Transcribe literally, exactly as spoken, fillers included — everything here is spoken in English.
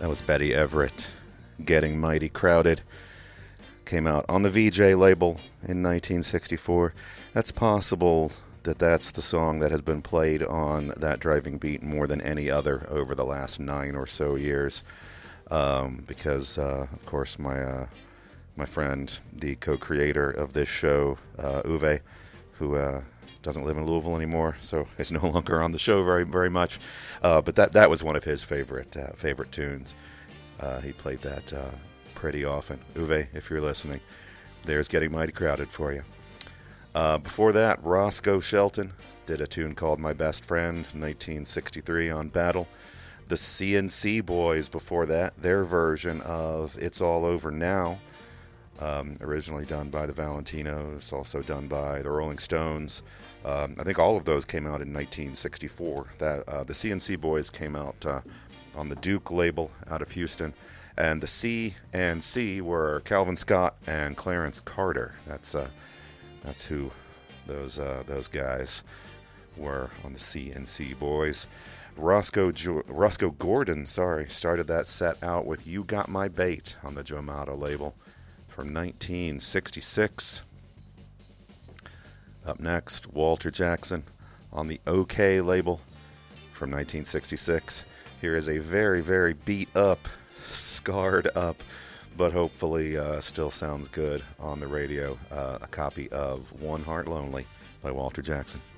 That was Betty Everett, Getting Mighty Crowded. Came out on the V J label in nineteen sixty-four. That's possible that that's the song that has been played on That Driving Beat more than any other over the last nine or so years. Um, because, uh, of course, my uh, my friend, the co-creator of this show, uh, Uwe, who uh, doesn't live in Louisville anymore, so is no longer on the show very very much. Uh, but that that was one of his favorite uh, favorite tunes. Uh, he played that uh, pretty often. Uwe, if you're listening, there's Getting Mighty Crowded for you. Uh, before that, Roscoe Shelton did a tune called My Best Friend, nineteen sixty-three on Battle. The C N C Boys before that, their version of It's All Over Now, um, originally done by the Valentinos, also done by the Rolling Stones. Um, I think all of those came out in nineteen sixty-four. That uh, the C N C Boys came out uh, on the Duke label out of Houston, and the C and C were Calvin Scott and Clarence Carter. That's uh, that's who those uh, those guys were on the C and C Boys. Roscoe jo- Roscoe Gordon, sorry, started that set out with You Got My Bait on the Joe Motto label from nineteen sixty-six. Up next, Walter Jackson on the OK label from nineteen sixty-six. Here is a very, very beat up, scarred up, but hopefully uh, still sounds good on the radio. Uh, a copy of One Heart Lonely by Walter Jackson.